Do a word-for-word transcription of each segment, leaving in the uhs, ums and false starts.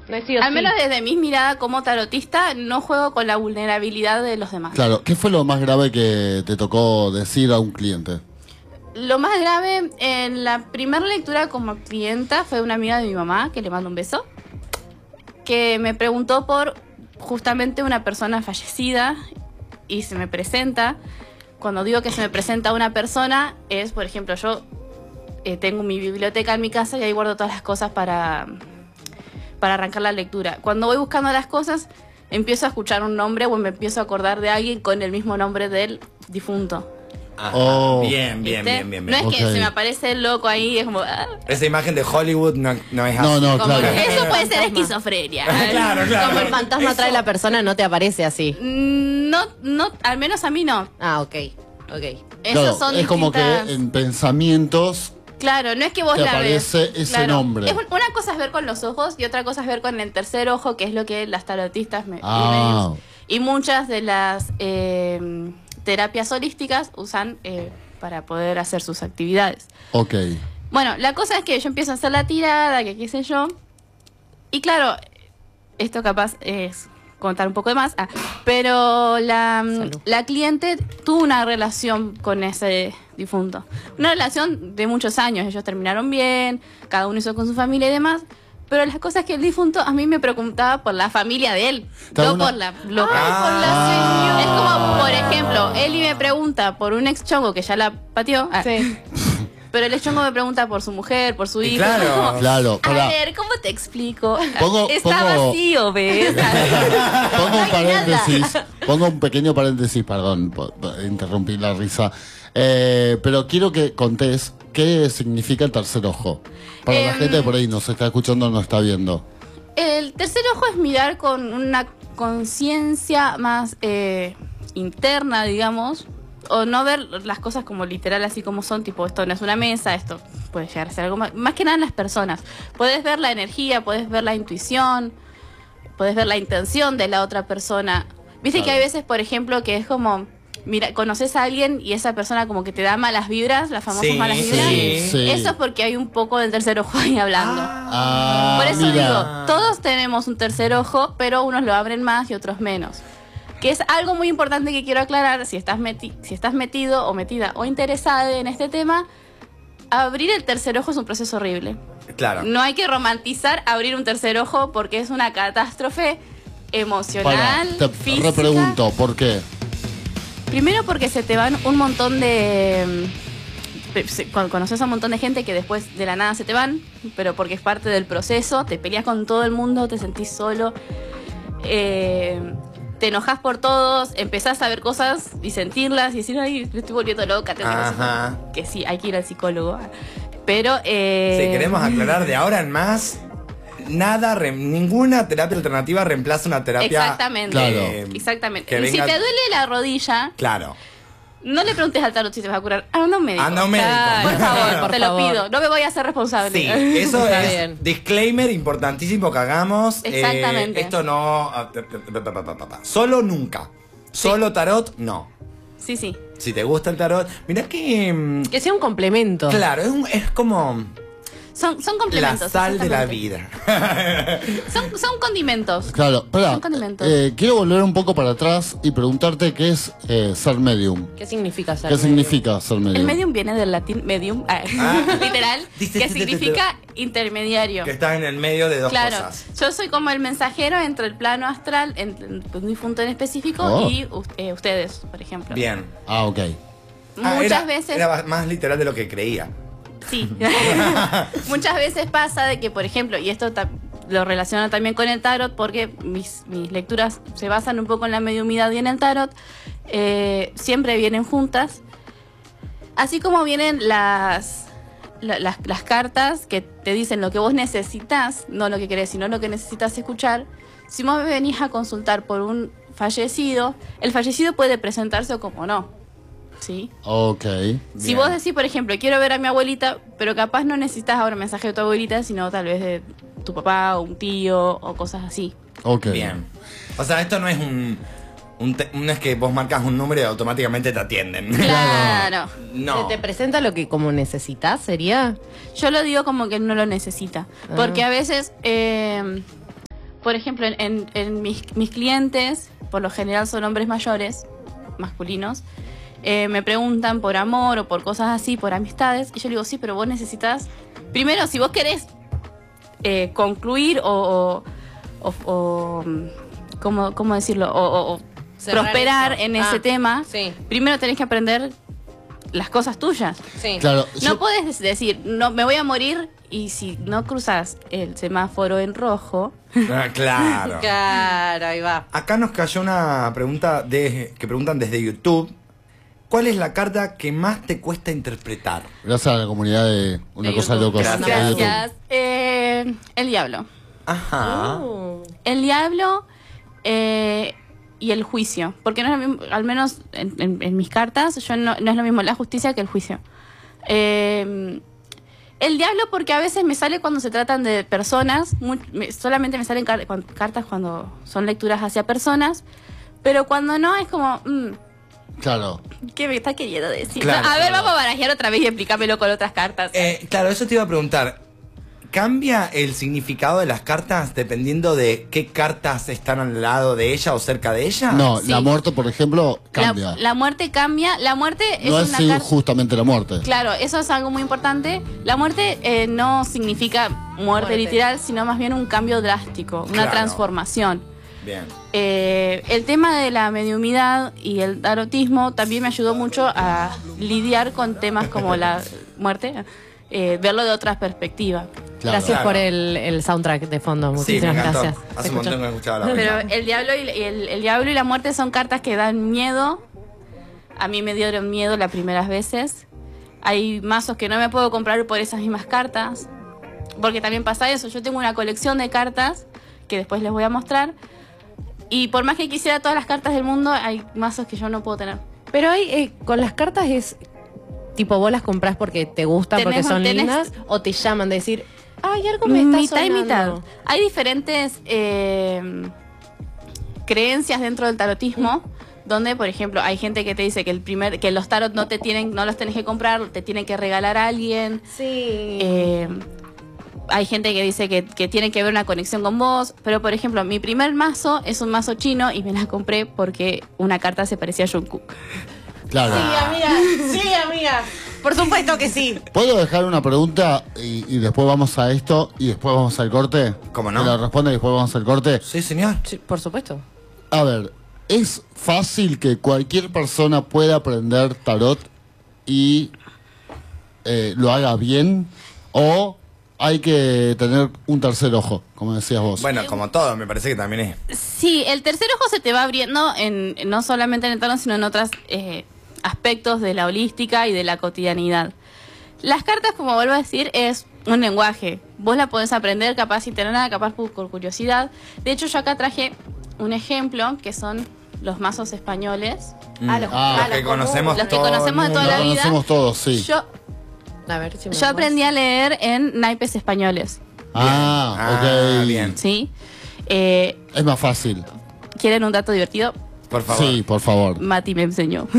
No es sí o Al sí. menos desde mi mirada como tarotista, no juego con la vulnerabilidad de los demás. Claro, ¿qué fue lo más grave que te tocó decir a un cliente? Lo más grave en la primera lectura como clienta fue una amiga de mi mamá, que le mando un beso, que me preguntó por justamente una persona fallecida y se me presenta. Cuando digo que se me presenta una persona, es, por ejemplo, yo eh, tengo mi biblioteca en mi casa y ahí guardo todas las cosas para, para arrancar la lectura. Cuando voy buscando las cosas, empiezo a escuchar un nombre o me empiezo a acordar de alguien con el mismo nombre del difunto. Ajá. Oh. Bien, bien, ¿Viste? bien, bien, No bien. es que Ok. se me aparece el loco ahí, es como... ah, Esa imagen de Hollywood no, no es así. No, no, como claro. que eso puede ser Fantasma. esquizofrenia. Claro, claro. Como el fantasma Eso- trae la persona, no te aparece así. No, no, al menos a mí no. Ah, ok. Ok. Esos Claro, son es como que distintas- en pensamientos Claro, no es que vos te la ves. aparece ese Claro. nombre. Es un- una cosa es ver con los ojos y otra cosa es ver con el tercer ojo, que es lo que las tarotistas me, Ah. y, y muchas de las eh, terapias holísticas usan eh, para poder hacer sus actividades. Ok. Bueno, la cosa es que yo empiezo a hacer la tirada, que qué sé yo. Y claro, esto capaz es contar un poco de más. Ah, pero la, Salud. la cliente tuvo una relación con ese difunto. Una relación de muchos años. Ellos terminaron bien, cada uno hizo con su familia y demás. Pero las cosas que el difunto a mí me preocupaba por la familia de él, Cada no una- por la loca. Ah. Por la señora. Es como, por ejemplo, Eli me pregunta por un ex chongo que ya la pateó. Ah, Sí. pero el chongo me pregunta por su mujer, por su Y hijo. claro. Como, Claro, a pará. ver, ¿cómo te explico? Pongo- Está pongo- vacío, ¿ves? Pongo un hay paréntesis, pongo un pequeño paréntesis, perdón, po- po- interrumpí la risa. Eh, pero quiero que contés qué significa el tercer ojo. Para la Em, gente que por ahí nos está escuchando, no está viendo. El tercer ojo es mirar con una conciencia más eh, interna, digamos, o no ver las cosas como literal, así como son, tipo, esto no es una mesa, esto puede llegar a ser algo más, más que nada en las personas. Puedes ver la energía, puedes ver la intuición, puedes ver la intención de la otra persona. Viste Claro. que hay veces, por ejemplo, que es como, mira, conoces a alguien y esa persona como que te da malas vibras, las famosas Sí, malas vibras. sí, sí. Eso es porque hay un poco del tercer ojo ahí hablando. Ah, Por eso mira. digo, todos tenemos un tercer ojo, pero unos lo abren más y otros menos. Que es algo muy importante que quiero aclarar, si estás, meti si estás metido o metida o interesada en este tema, abrir el tercer ojo es un proceso horrible. Claro. No hay que romantizar abrir un tercer ojo porque es una catástrofe emocional, Pará, te física. repregunto, ¿por qué? Primero porque se te van un montón de... mm, se- cuando conoces a un montón de gente que después de la nada se te van, pero porque es parte del proceso, te peleas con todo el mundo, te sentís solo, eh, te enojas por todos, empezás a ver cosas y sentirlas y decir, ay, me estoy volviendo loca, tengo que ir al Ajá. psicólogo". Que sí, hay que ir al psicólogo. Pero... Eh, Sí, queremos aclarar de ahora en más, nada, re- ninguna terapia alternativa reemplaza una terapia. Exactamente. Claro. Exactamente. que Y si venga- te duele la rodilla, Claro. no le preguntes al tarot si te vas a curar. Anda a un médico. Anda a un médico. Por favor, Por te favor. lo pido. No me voy a hacer responsable. Sí, eso Está es bien. disclaimer importantísimo que hagamos. Eh, Exactamente. esto no. ah, ta, ta, ta, ta, ta, ta, ta. Solo nunca. Solo tarot, no. Sí, sí. Si te gusta el tarot, mirá que. mm, Que sea un complemento. Claro, es, un- es como Son, son la complementos. sal de la exactamente. vida. Son, son condimentos. Claro, espera, Son condimentos. eh, quiero volver un poco para atrás y preguntarte qué es eh, ser medium. ¿Qué significa ser ¿Qué medium? significa ser medium? El medium viene del latín medium, ah, Ah. literal, Dice- que dice- significa intermediario. Que estás en el medio de dos Claro, cosas. yo soy como el mensajero entre el plano astral, entre un difunto en específico, Oh. y us- eh, ustedes, por ejemplo. Bien. Ah, ok. Ah, Muchas era- veces... Era más literal de lo que creía. Sí. Muchas veces pasa de que, por ejemplo, y esto ta- lo relaciono también con el tarot, porque mis, mis lecturas se basan un poco en la mediumidad y en el tarot, eh, siempre vienen juntas. Así como vienen las, la- las, las cartas que te dicen lo que vos necesitas, no lo que querés, sino lo que necesitas escuchar. Si vos me venís a consultar por un fallecido, el fallecido puede presentarse o como no. ¿Sí? Ok. Si Bien. vos decís, por ejemplo, quiero ver a mi abuelita, pero capaz no necesitas ahora un mensaje de tu abuelita, sino tal vez de tu papá o un tío o cosas así. Ok. Bien. O sea, esto no es un. un te- no es que vos marcas un número y automáticamente te atienden. Claro. No. ¿Te, te presenta lo que como necesitas, sería? Yo lo digo como que no lo necesita. Ah. Porque a veces, eh, por ejemplo, en, en, en mis, mis clientes, por lo general son hombres mayores, masculinos, eh, me preguntan por amor o por cosas así, por amistades, y yo le digo, sí, pero vos necesitas, primero, si vos querés eh, concluir o, o, o, o ¿cómo, cómo decirlo? O, o, o prosperar eso. en Ah, ese tema, sí. primero tenés que aprender las cosas tuyas. Sí. Claro, No yo- puedes decir, no, me voy a morir, y si no cruzas el semáforo en rojo, Ah, claro. Claro, ahí va. Acá nos cayó una pregunta de, que preguntan desde YouTube. ¿Cuál es la carta que más te cuesta interpretar? Gracias a la comunidad de Una De Cosa de YouTube. Locos. Gracias. de YouTube. gracias. Eh, el diablo. Ajá. Uh, El diablo eh, y el juicio. Porque no es lo mismo, al menos en, en- en mis cartas, yo no, no es lo mismo la justicia que el juicio. Eh, el diablo porque a veces me sale cuando se tratan de personas, muy- me- solamente me salen car- cuan- cartas cuando son lecturas hacia personas, pero cuando no es como, mm, Claro. ¿qué me está queriendo decir? Claro, a ver, claro. vamos a barajear otra vez y explícamelo con otras cartas. Eh, claro, eso te iba a preguntar. ¿Cambia el significado de las cartas dependiendo de qué cartas están al lado de ella o cerca de ella? No, Sí. la muerte, por ejemplo, la, cambia. la muerte cambia. La muerte es no es una sí, carta. justamente la muerte. Claro, eso es algo muy importante. La muerte eh, no significa muerte, Muerte. literal, sino más bien un cambio drástico, una Claro. transformación. Bien. Eh, el tema de la mediumidad y el tarotismo también me ayudó mucho a lidiar con temas como la muerte, eh, verlo de otras perspectivas. Claro. Gracias Claro. por el, el soundtrack de fondo. Sí, me Muchísimas encantó. gracias. Hace ¿Se un montón escuchó? que no escuchaba la Pero verdad. el diablo y el, el diablo y la muerte son cartas que dan miedo. A mí me dieron miedo las primeras veces. Hay mazos que no me puedo comprar por esas mismas cartas. Porque también pasa eso. Yo tengo una colección de cartas que después les voy a mostrar. Y por más que quisiera todas las cartas del mundo, hay mazos que yo no puedo tener. Pero hay, eh, con las cartas es tipo, vos las compras porque te gustan, Tenés- porque son tenés- lindas, o te llaman de decir, ay, algo me está Mitad y sonando. mitad. Hay diferentes eh, creencias dentro del tarotismo. Donde, por ejemplo, hay gente que te dice que el primer, que los tarot no te tienen, no los tenés que comprar, te tienen que regalar a alguien. Sí. Eh, hay gente que dice que, que tiene que ver una conexión con vos. Pero, por ejemplo, mi primer mazo es un mazo chino y me la compré porque una carta se parecía a Jungkook. Claro. amiga, sí, amiga. Por supuesto que sí. ¿Puedo dejar una pregunta y, y después vamos a esto y después vamos al corte? ¿Cómo no? Me la responde y después vamos al corte. Sí, señor. Sí, por supuesto. A ver, ¿es fácil que cualquier persona pueda aprender tarot y eh, lo haga bien? ¿O hay que tener un tercer ojo, como decías vos? Bueno, como todo, me parece que también es. Sí, el tercer ojo se te va abriendo en, no solamente en el tarot, sino en otros eh, aspectos de la holística y de la cotidianidad. Las cartas, como vuelvo a decir, es un lenguaje. Vos la podés aprender capaz sin tener nada, capaz por por curiosidad. De hecho, yo acá traje un ejemplo, que son los mazos españoles. Ah, los- Ah, Los que conocemos Los que todo el conocemos de toda Lo la vida. conocemos todos, sí. Yo, A ver si me yo aprendí a leer en naipes españoles, Ah, Ah, ok. bien. ¿sí? Eh, Es más fácil. ¿Quieren un dato divertido? Por favor. Sí, por favor. Mati me enseñó.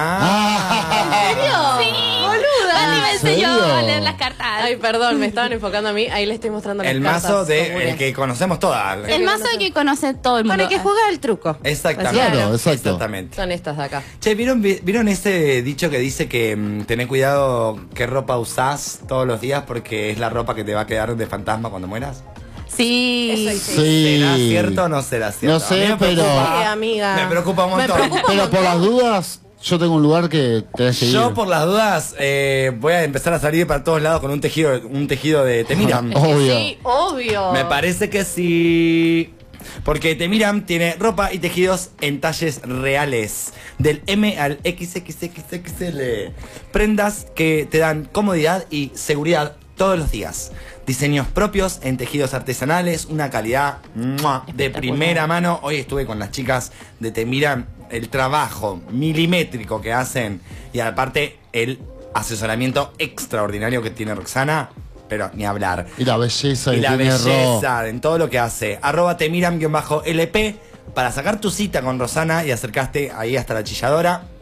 Ah. Sí, boluda. Mati me enseñó serio? a leer las cartas. Ay, perdón, me estaban enfocando a mí. Ahí le estoy mostrando las El cartas mazo de comunes. el que conocemos todas. El mazo que conoce todo el Con mundo. el que juega el truco. Exactamente. Claro, exacto. Exactamente. Son estas de acá. Che, ¿vieron, vi- ¿vieron ese dicho que dice que mm, tenés cuidado qué ropa usás todos los días porque es la ropa que te va a quedar de fantasma cuando mueras? Sí. Eso hice. Sí. ¿Será cierto o no será cierto? No sé, A mí me pero- preocupa- Sí, amiga. Me preocupa un Me montón. preocupa un Pero por las dudas, yo tengo un lugar que tenés que ir. Yo, por las dudas, eh, voy a empezar a salir para todos lados con un tejido, un tejido de Temiram. Obvio. Sí, obvio. Me parece que sí. Porque Temiram tiene ropa y tejidos en talles reales. Del M al equis equis equis equis ele. Prendas que te dan comodidad y seguridad todos los días. Diseños propios en tejidos artesanales, una calidad ¡mua! De Espectacular. primera mano. Hoy estuve con las chicas de Temiram, el trabajo milimétrico que hacen y aparte el asesoramiento extraordinario que tiene Roxana, pero ni hablar. Y la belleza Y que la tiene Ro. belleza en todo lo que hace. Arroba temiram-lp para sacar tu cita con Rosana y acercaste ahí hasta la chilladora.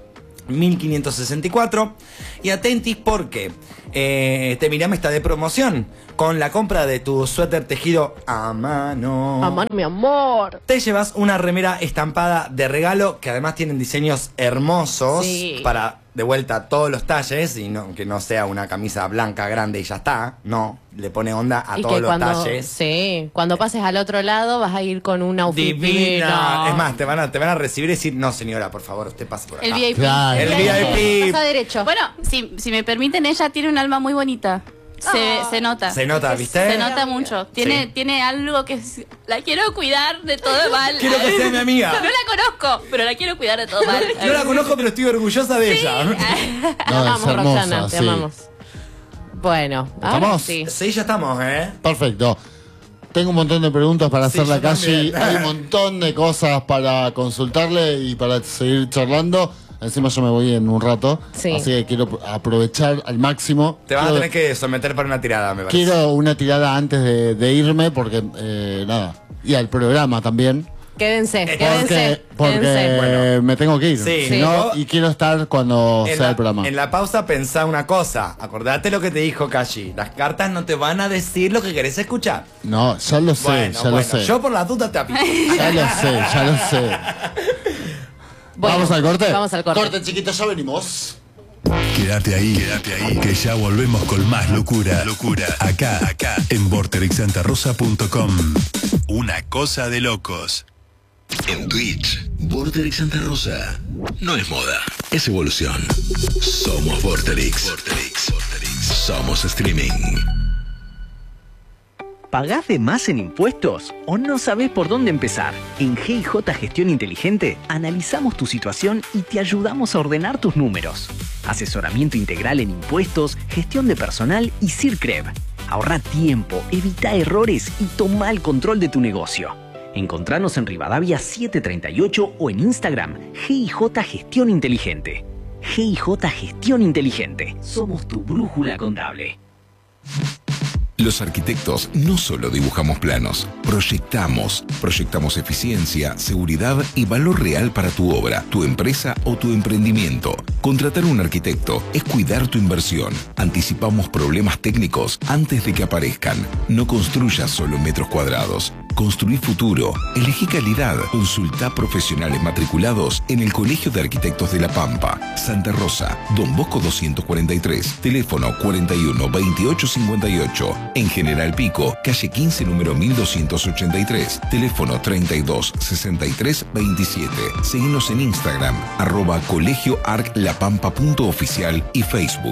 mil quinientos sesenta y cuatro. Y atentis porque eh, Te Miram está de promoción con la compra de tu suéter tejido a mano. A mano, mi amor. Te llevas una remera estampada de regalo que además tienen diseños hermosos Sí. para, de vuelta, todos los talles y no, que no sea una camisa blanca grande y ya está. No, le pone onda a Y todos que los cuando, talles. sí, cuando pases al otro lado vas a ir con un outfit Divina. divino. Es más, te van, a, te van a recibir y decir, no señora, por favor, usted pase por acá. El V I P. Claro. El V I P. Pasa derecho. Bueno, si, si me permiten, ella tiene un alma muy bonita. Se, se nota. Se nota, ¿viste? Se nota mucho. Tiene, Sí. tiene algo que es- la quiero cuidar de todo mal. Quiero que sea mi amiga. No la conozco, pero la quiero cuidar de todo mal. Yo la conozco, pero estoy orgullosa de ella. No, Te es amamos, hermosa, Roxana, te sí. amamos. Bueno, ahora ¿Estamos? sí. Sí, ya estamos, ¿eh? Perfecto. Tengo un montón de preguntas para Sí, hacerle a yo Cashi. también. Hay un montón de cosas para consultarle y para seguir charlando. Encima yo me voy en un rato. Sí. Así que quiero aprovechar al máximo. Te vas a Quiero- tener que someter para una tirada, me parece. Quiero una tirada antes de, de irme porque, eh, nada. Y al programa también. Quédense, Porque- quédense. Porque quédense. Bueno. me tengo que ir. Sí. Si Sí. no, Vos- y quiero estar cuando En sea la, el programa. en la pausa pensá una cosa. Acordate lo que te dijo Kashi. Las cartas no te van a decir lo que querés escuchar. No, ya lo sé, bueno, ya bueno. lo sé. Yo por la duda te aviso. Ya lo sé, ya lo sé. Bueno, ¿Vamos al corte? Vamos al corte. Corte, chiquitos, ya venimos. Quédate ahí, quédate ahí, que ya volvemos con más locura. Locura. Acá, acá, en vorterix santa rosa punto com. Una cosa de locos. En Twitch, Vorterix Santa Rosa. No es moda, es evolución. Somos Vorterix. Vorterix. Vorterix. Somos streaming. ¿Pagás de más en impuestos o no sabés por dónde empezar? En G I J Gestión Inteligente analizamos tu situación y te ayudamos a ordenar tus números. Asesoramiento integral en impuestos, gestión de personal y CIRCREV. Ahorra tiempo, evita errores y toma el control de tu negocio. Encontranos en Rivadavia setecientos treinta y ocho o en Instagram G I J Gestión Inteligente. G I J Gestión Inteligente. Somos tu brújula contable. Los arquitectos no solo dibujamos planos, proyectamos. Proyectamos eficiencia, seguridad y valor real para tu obra, tu empresa o tu emprendimiento. Contratar un arquitecto es cuidar tu inversión. Anticipamos problemas técnicos antes de que aparezcan. No construyas solo en metros cuadrados. Construí futuro. Elegí calidad. Consulta profesionales matriculados en el Colegio de Arquitectos de La Pampa. Santa Rosa, Don Bosco doscientos cuarenta y tres. Teléfono cuarenta y uno veintiocho cincuenta y ocho. En General Pico, calle quince, número mil doscientos ochenta y tres. Teléfono treinta y dos sesenta y tres veintisiete. Seguinos en Instagram, arroba colegio arc lapampa punto oficial y Facebook.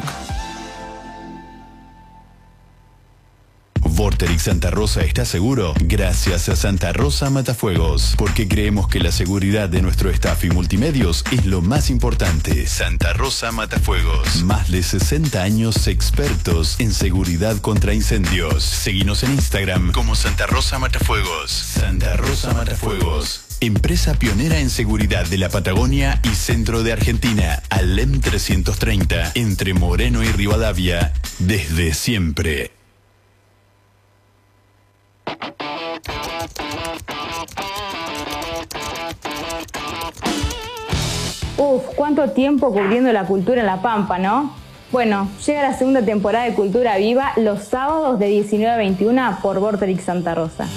Vorterix Santa Rosa está seguro gracias a Santa Rosa Matafuegos, porque creemos que la seguridad de nuestro staff y multimedios es lo más importante. Santa Rosa Matafuegos, más de sesenta años expertos en seguridad contra incendios. Seguinos en Instagram como Santa Rosa Matafuegos. Santa Rosa Matafuegos, empresa pionera en seguridad de la Patagonia y centro de Argentina. Alem trescientos treinta, entre Moreno y Rivadavia, desde siempre. Uf, cuánto tiempo cubriendo la cultura en La Pampa, ¿no? Bueno, llega la segunda temporada de Cultura Viva los sábados de diecinueve a veintiuna por Vorterix Santa Rosa.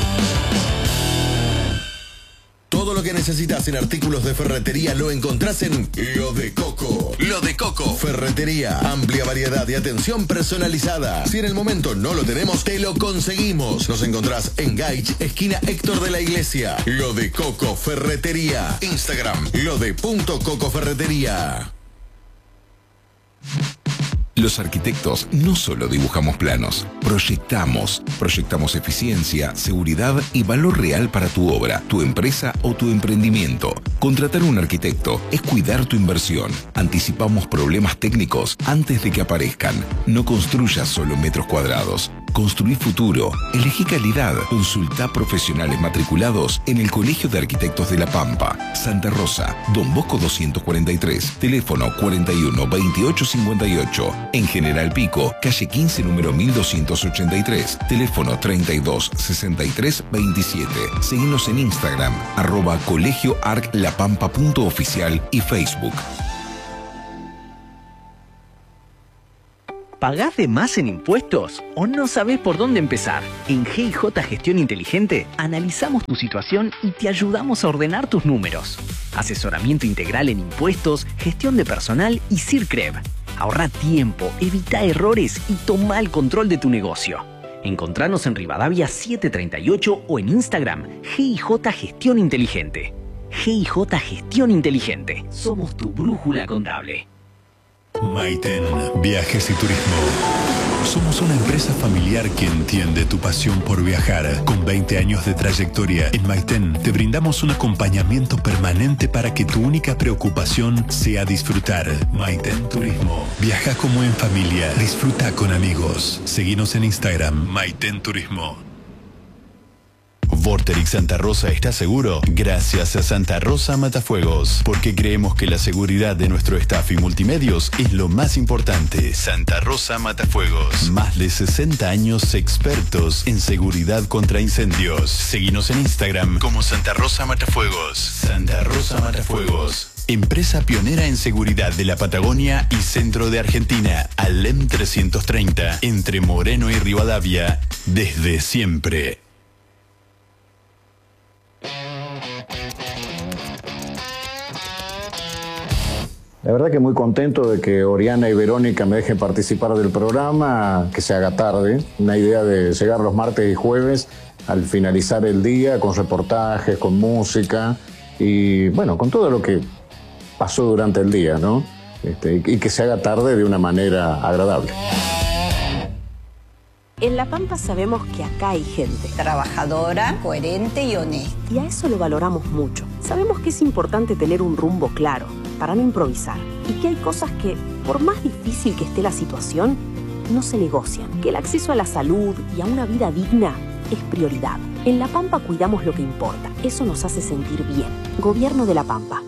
Todo lo que necesitas en artículos de ferretería lo encontrás en Lo de Coco. Lo de Coco. Ferretería. Amplia variedad y atención personalizada. Si en el momento no lo tenemos, te lo conseguimos. Nos encontrás en Gaich, esquina Héctor de la Iglesia. Lo de Coco Ferretería. Instagram. Lo de punto Coco Ferretería. Los arquitectos no solo dibujamos planos, proyectamos. Proyectamos eficiencia, seguridad y valor real para tu obra, tu empresa o tu emprendimiento. Contratar un arquitecto es cuidar tu inversión. Anticipamos problemas técnicos antes de que aparezcan. No construyas solo en metros cuadrados. Construí futuro. Elegí calidad. Consulta profesionales matriculados en el Colegio de Arquitectos de La Pampa. Santa Rosa, Don Bosco doscientos cuarenta y tres. Teléfono cuarenta y uno veintiocho cincuenta y ocho. En General Pico, calle quince, número mil doscientos ochenta y tres. Teléfono treinta y dos sesenta y tres veintisiete. Seguinos en Instagram, arroba colegio arc lapampa punto oficial y Facebook. ¿Pagás de más en impuestos o no sabés por dónde empezar? En G I J Gestión Inteligente analizamos tu situación y te ayudamos a ordenar tus números. Asesoramiento integral en impuestos, gestión de personal y CIRCREV. Ahorra tiempo, evita errores y toma el control de tu negocio. Encontranos en Rivadavia setecientos treinta y ocho o en Instagram G I J Gestión Inteligente. G I J Gestión Inteligente. Somos tu brújula contable. Maiten, Viajes y Turismo. Somos una empresa familiar que entiende tu pasión por viajar. Con veinte años de trayectoria, en Maiten te brindamos un acompañamiento permanente para que tu única preocupación sea disfrutar. Maiten Turismo. Viaja como en familia, disfruta con amigos. Seguinos en Instagram, Maiten Turismo. Vorterix Santa Rosa está seguro gracias a Santa Rosa Matafuegos, porque creemos que la seguridad de nuestro staff y multimedios es lo más importante. Santa Rosa Matafuegos, más de sesenta años expertos en seguridad contra incendios. Seguinos en Instagram como Santa Rosa Matafuegos. Santa Rosa Matafuegos, empresa pionera en seguridad de la Patagonia y centro de Argentina. Alem trescientos treinta, entre Moreno y Rivadavia, desde siempre. La verdad que muy contento de que Oriana y Verónica me dejen participar del programa, que se haga tarde. Una idea de llegar los martes y jueves al finalizar el día con reportajes, con música y bueno, con todo lo que pasó durante el día, ¿no? Este, y que se haga tarde de una manera agradable. En La Pampa sabemos que acá hay gente trabajadora, coherente y honesta. Y a eso lo valoramos mucho. Sabemos que es importante tener un rumbo claro para no improvisar. Y que hay cosas que, por más difícil que esté la situación, no se negocian. Que el acceso a la salud y a una vida digna es prioridad. En La Pampa cuidamos lo que importa. Eso nos hace sentir bien. Gobierno de La Pampa.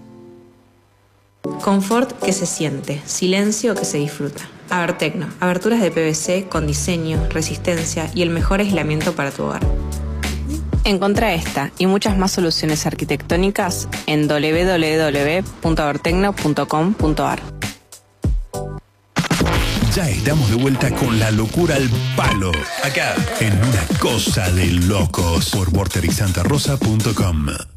Confort que se siente, silencio que se disfruta. Abertecno, aberturas de P V C con diseño, resistencia y el mejor aislamiento para tu hogar. Encontrá esta y muchas más soluciones arquitectónicas en doble u doble u doble u punto abertecno punto com punto a r. Ya estamos de vuelta con la locura al palo, acá en Una Cosa de Locos por vorterix santa rosa punto com.